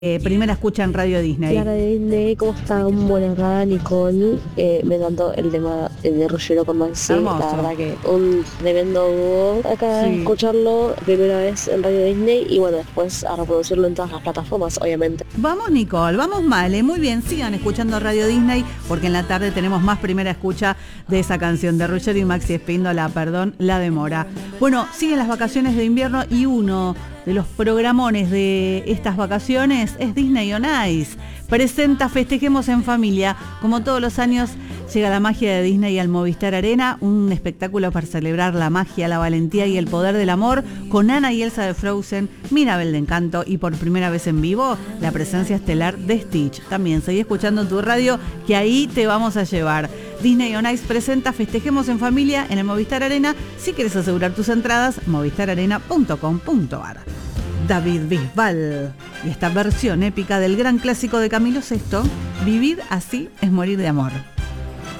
Primera escucha en Radio Disney. Clara de Disney, ¿cómo están? Buenas tardes, Nicole. Me encantó el tema de Ruggiero con Maxi. Hermoso. La verdad que un tremendo dúo. Acá Sí. escucharlo primera vez en Radio Disney y bueno, después a reproducirlo en todas las plataformas, obviamente. Vamos, Nicole, vamos mal, muy bien, sigan escuchando Radio Disney porque en la tarde tenemos más primera escucha de esa canción de Ruggiero y Maxi Espíndola, perdón, la demora. Bueno, siguen las vacaciones de invierno y uno de los programones de estas vacaciones es Disney on Ice. Presenta Festejemos en Familia. Como todos los años, llega la magia de Disney al Movistar Arena, un espectáculo para celebrar la magia, la valentía y el poder del amor, con Anna y Elsa de Frozen, Mirabel de Encanto y por primera vez en vivo, la presencia estelar de Stitch. También seguí escuchando en tu radio, que ahí te vamos a llevar. Disney on Ice presenta Festejemos en Familia en el Movistar Arena. Si quieres asegurar tus entradas, movistararena.com.ar. David Bisbal y esta versión épica del gran clásico de Camilo VI, Vivir así es morir de amor.